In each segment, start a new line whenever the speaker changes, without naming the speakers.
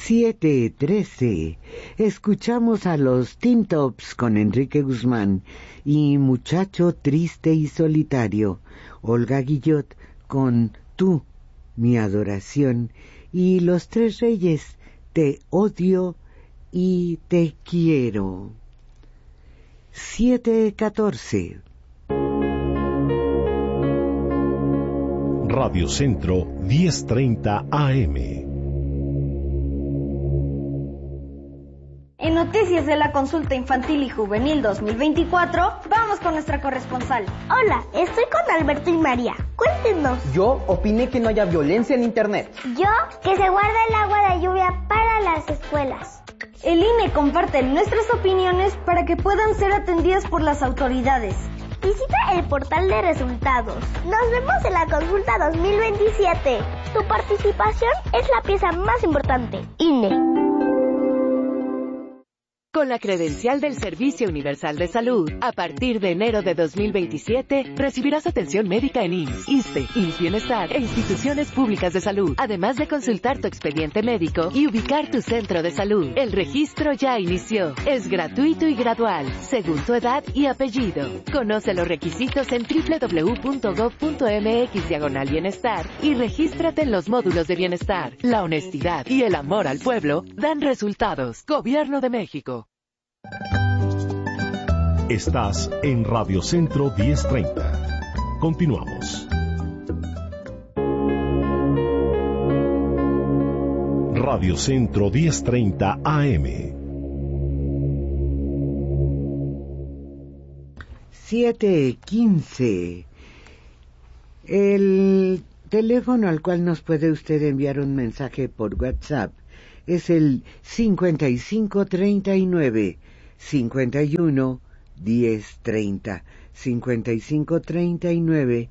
7:13. Escuchamos a los Teen Tops con Enrique Guzmán y Muchacho Triste y Solitario, Olga Guillot con Tú, mi adoración, y Los Tres Reyes, Te odio y te quiero. 7:14.
Radio Centro 10:30 AM.
En Noticias de la Consulta Infantil y Juvenil 2024, vamos con nuestra corresponsal.
Hola, estoy con Alberto y María. Cuéntenos.
Yo opiné que no haya violencia en Internet.
Yo, que se guarde el agua de lluvia para las escuelas.
El INE comparte nuestras opiniones para que puedan ser atendidas por las autoridades.
Visita el portal de resultados. Nos vemos en la consulta 2027. Tu participación es la pieza más importante. INE.
Con la credencial del Servicio Universal de Salud, a partir de enero de 2027, recibirás atención médica en IMSS, ISSSTE, IMSS Bienestar e instituciones públicas de salud, además de consultar tu expediente médico y ubicar tu centro de salud. El registro ya inició. Es gratuito y gradual, según tu edad y apellido. Conoce los requisitos en www.gov.mx/bienestar y regístrate en los módulos de bienestar. La honestidad y el amor al pueblo dan resultados. Gobierno de México.
Estás en Radio Centro 1030. Continuamos. Radio Centro 1030 AM.
7:15. El teléfono al cual nos puede usted enviar un mensaje por WhatsApp es el 5539 51 1030, 5539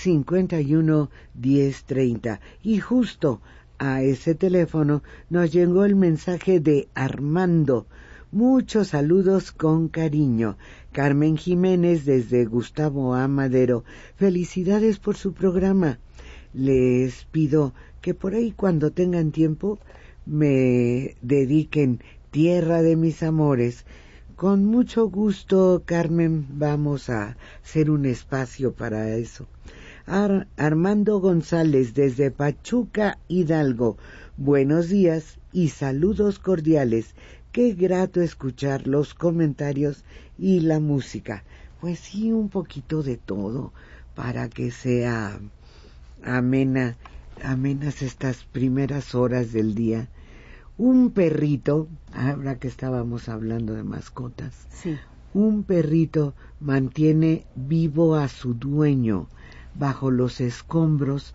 51 1030, y justo a ese teléfono nos llegó el mensaje de Armando. Muchos saludos con cariño. Carmen Jiménez desde Gustavo A. Madero. Felicidades por su programa. Les pido que por ahí cuando tengan tiempo me dediquen Tierra de mis amores. Con mucho gusto, Carmen, vamos a hacer un espacio para eso. Armando González desde Pachuca, Hidalgo. Buenos días y saludos cordiales. Qué grato escuchar los comentarios y la música. Pues sí, un poquito de todo para que sea amenas estas primeras horas del día. Un perrito, ahora que estábamos hablando de mascotas,
sí.
Un perrito mantiene vivo a su dueño bajo los escombros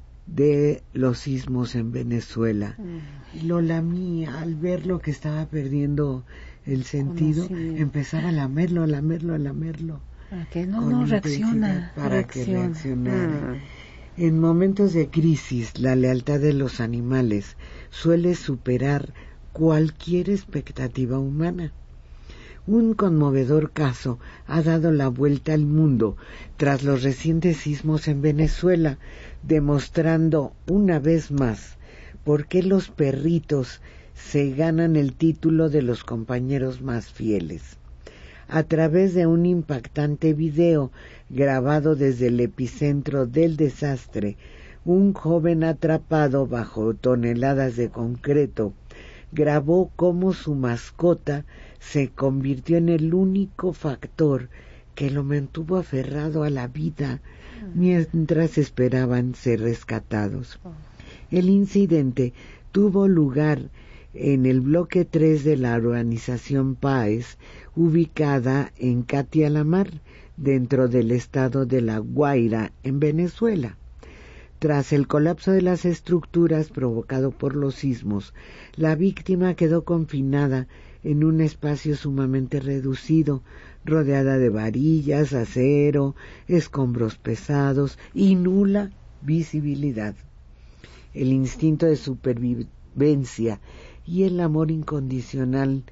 de los sismos en Venezuela. Lo lamía al ver lo que estaba perdiendo el sentido, empezaba a lamerlo.
Para que no reacciona.
Para que reaccionara. En momentos de crisis, la lealtad de los animales suele superar cualquier expectativa humana. Un conmovedor caso ha dado la vuelta al mundo tras los recientes sismos en Venezuela, demostrando una vez más por qué los perritos se ganan el título de los compañeros más fieles. A través de un impactante video grabado desde el epicentro del desastre, un joven atrapado bajo toneladas de concreto grabó cómo su mascota se convirtió en el único factor que lo mantuvo aferrado a la vida mientras esperaban ser rescatados. El incidente tuvo lugar en el bloque 3 de la urbanización Páez, ubicada en Catialamar, dentro del estado de La Guaira, en Venezuela. Tras el colapso de las estructuras provocado por los sismos, la víctima quedó confinada en un espacio sumamente reducido, rodeada de varillas, acero, escombros pesados y nula visibilidad. El instinto de supervivencia y el amor incondicional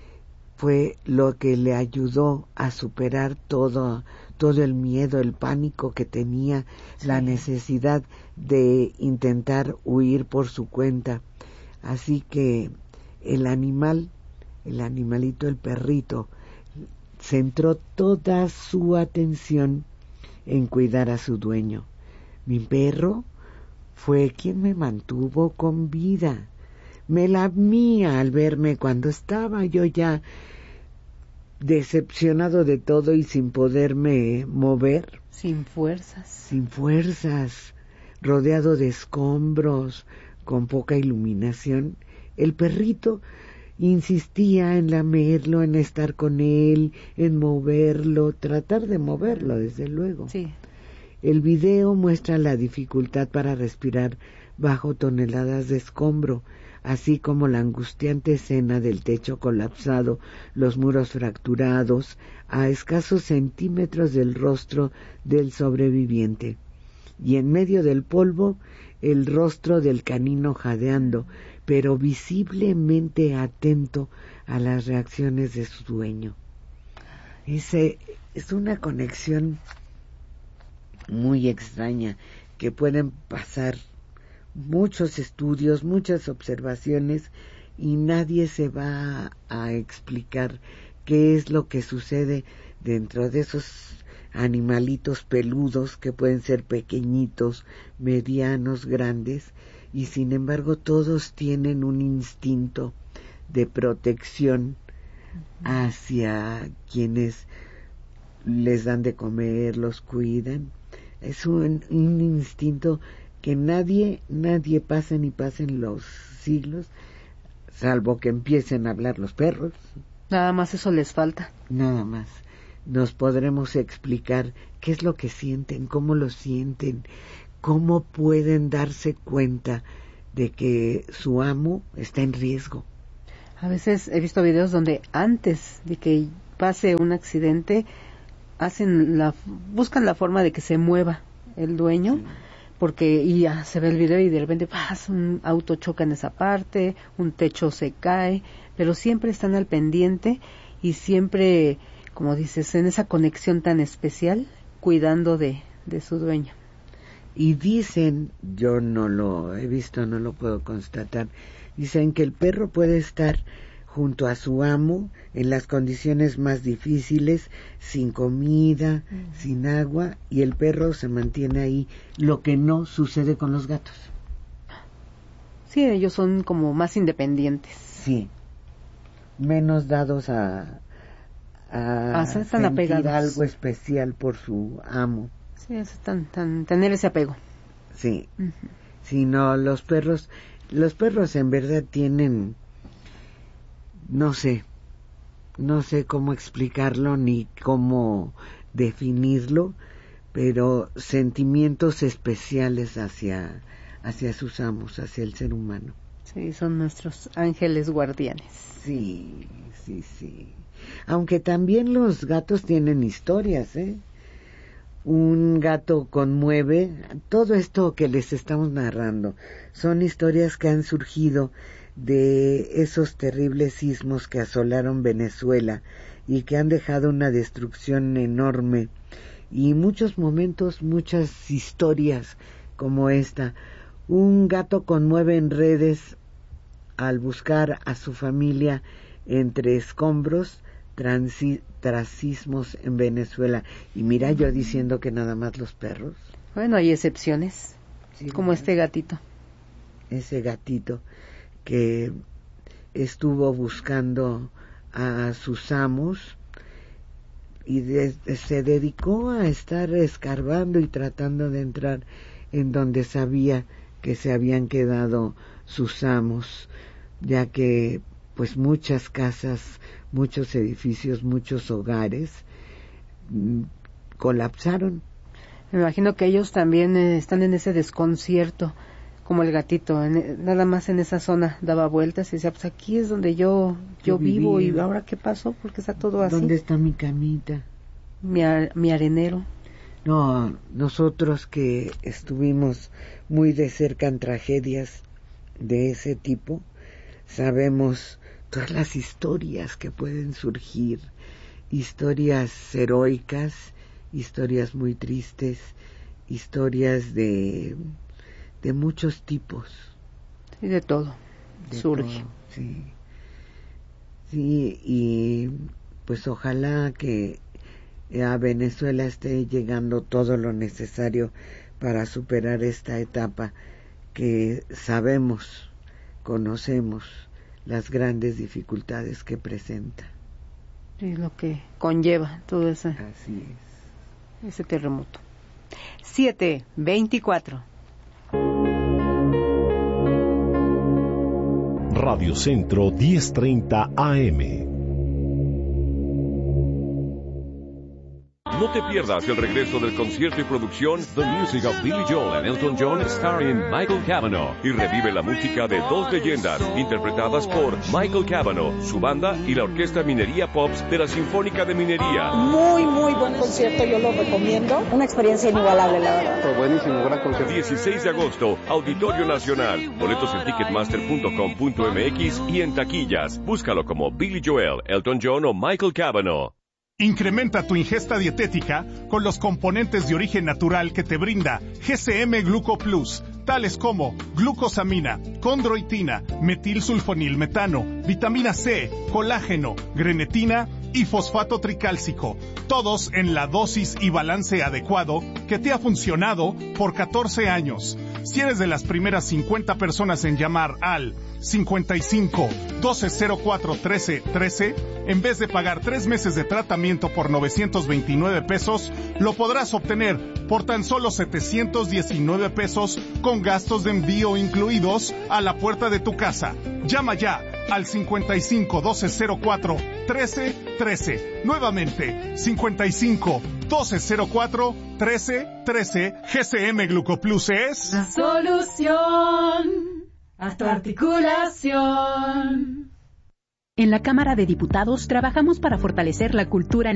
fue lo que le ayudó a superar todo el miedo, el pánico que tenía, la necesidad de intentar huir por su cuenta. Así que el animalito, el perrito, centró toda su atención en cuidar a su dueño. Mi perro fue quien me mantuvo con vida. Me lamía al verme cuando estaba yo ya decepcionado de todo y sin poderme mover.
Sin fuerzas.
Sin fuerzas, rodeado de escombros, con poca iluminación. El perrito insistía en lamerlo, en estar con él, en moverlo, tratar de moverlo, desde luego.
Sí.
El video muestra la dificultad para respirar bajo toneladas de escombro, así como la angustiante escena del techo colapsado, los muros fracturados, a escasos centímetros del rostro del sobreviviente. Y en medio del polvo, el rostro del canino jadeando, pero visiblemente atento a las reacciones de su dueño. Es una conexión muy extraña, que pueden pasar muchos estudios, muchas observaciones, y nadie se va a explicar qué es lo que sucede dentro de esos animalitos peludos que pueden ser pequeñitos, medianos, grandes, y sin embargo todos tienen un instinto de protección hacia quienes les dan de comer, los cuidan. Es un instinto que nadie pasen los siglos, salvo que empiecen a hablar los perros.
Nada más eso les falta.
Nada más. Nos podremos explicar qué es lo que sienten, cómo lo sienten, cómo pueden darse cuenta de que su amo está en riesgo.
A veces he visto videos donde antes de que pase un accidente buscan la forma de que se mueva el dueño, sí, porque ya se ve el video y de repente pasa un auto, choca en esa parte, un techo se cae, pero siempre están al pendiente y siempre, como dices, en esa conexión tan especial, cuidando de su dueño.
Y dicen, yo no lo he visto, no lo puedo constatar, dicen que el perro puede estar junto a su amo en las condiciones más difíciles, sin comida, sin agua, y el perro se mantiene ahí, lo que no sucede con los gatos.
Sí, ellos son como más independientes.
Sí, menos dados a
ser tan
sentir
apegados,
algo especial por su amo.
Sí, es tener ese apego.
Sí, sino los perros en verdad tienen, no sé cómo explicarlo ni cómo definirlo, pero sentimientos especiales hacia sus amos, hacia el ser humano.
Sí, son nuestros ángeles guardianes.
Sí. Aunque también los gatos tienen historias, ¿eh? Un gato conmueve. Todo esto que les estamos narrando son historias que han surgido de esos terribles sismos que asolaron Venezuela y que han dejado una destrucción enorme, y muchos momentos, muchas historias como esta. Un gato conmueve en redes al buscar a su familia entre escombros tras sismos en Venezuela. Y mira, yo diciendo que nada más los perros.
Bueno, hay excepciones, sí, como ¿verdad? Este gatito.
Ese gatito que estuvo buscando a sus amos y se dedicó a estar escarbando y tratando de entrar en donde sabía que se habían quedado sus amos, ya que pues muchas casas, muchos edificios, muchos hogares colapsaron.
Me imagino que ellos también están en ese desconcierto, como el gatito, nada más en esa zona daba vueltas y decía, pues aquí es donde yo vivo, y ahora qué pasó, porque está todo así.
¿Dónde está mi camita?
Mi arenero.
No, nosotros que estuvimos muy de cerca en tragedias de ese tipo, sabemos todas las historias que pueden surgir, historias heroicas, historias muy tristes, historias de muchos tipos.
Y de todo. surge.
Sí. Sí, y pues ojalá que a Venezuela esté llegando todo lo necesario para superar esta etapa que sabemos, conocemos las grandes dificultades que presenta.
Es lo que conlleva todo ese terremoto. 7:24.
Radio Centro 1030 AM.
No te pierdas el regreso del concierto y producción The Music of Billy Joel and Elton John starring Michael Cavanaugh, y revive la música de dos leyendas interpretadas por Michael Cavanaugh, su banda y la Orquesta Minería Pops de la Sinfónica de Minería.
Muy buen concierto, yo lo recomiendo. Una experiencia inigualable, la verdad.
Fue buenísimo, gran concierto.
16 de agosto, Auditorio Nacional. Boletos en ticketmaster.com.mx y en taquillas. Búscalo como Billy Joel, Elton John o Michael Cavanaugh.
Incrementa tu ingesta dietética con los componentes de origen natural que te brinda GCM Gluco Plus, tales como glucosamina, condroitina, metilsulfonilmetano, vitamina C, colágeno, grenetina y fosfato tricálcico, todos en la dosis y balance adecuado que te ha funcionado por 14 años. Si eres de las primeras 50 personas en llamar al 55 1204 13 13, en vez de pagar 3 meses de tratamiento por 929 pesos, lo podrás obtener por tan solo 719 pesos con gastos de envío incluidos a la puerta de tu casa. Llama ya al 55 1204 13 13. Nuevamente, 55 1204 13 13. GCM Glucoplus es
la solución a tu articulación.
En la Cámara de Diputados trabajamos para fortalecer la cultura